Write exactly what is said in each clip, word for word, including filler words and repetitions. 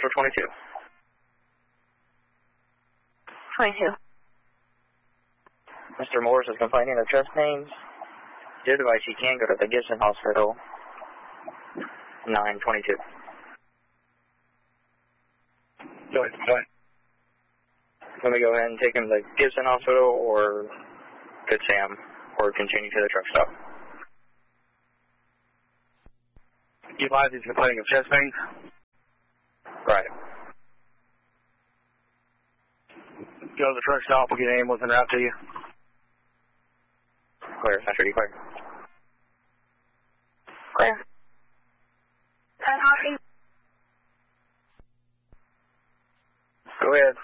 Central twenty-two. twenty-two. Mister Morris is complaining of chest pains. Due device, he can go to the Gibson Hospital. nine twenty-two. Go ahead, go ahead. Let me go ahead and take him to Gibson Hospital or Good Sam, or continue to the truck stop. You advise he's complaining of chest pains? Right. Go to the truck stop, we'll get an ambulance and route to you. Clear, Central, you clear. Clear. ten Hawkins. Go ahead.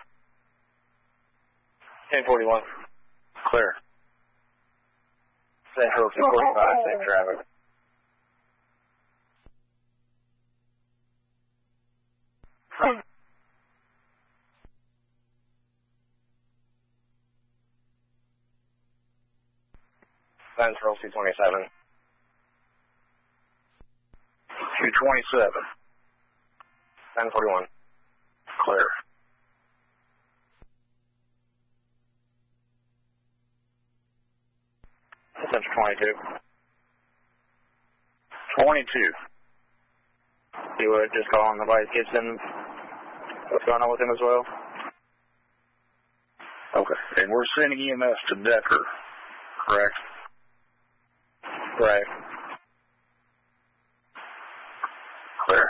ten forty-one. Clear. Central two forty-five, safe traffic. Central two twenty-seven. two twenty-seven. ten forty-one. Clear. Central twenty-two. twenty-two. You would just call on the Vice Gibson. What's going on with him as well? Okay. And we're sending E M S to Decker, correct? Right. Clear.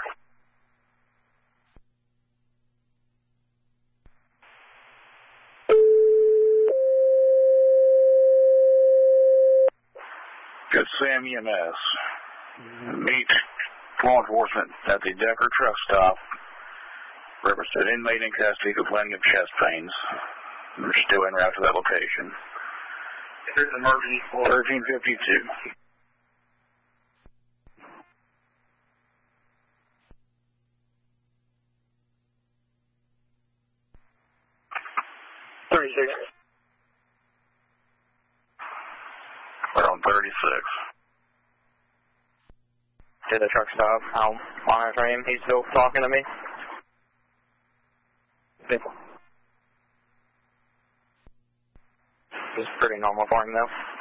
Good Sam E M S. Meet law enforcement at the Decker truck stop. Represent inmate in custody complaining of chest pains. We're still en route to that location. There's an emergency for thirteen fifty-two. thirty-six. We're on thirty-six. To the truck stop. I'll monitor him. He's still talking to me. It's pretty normal for him, though.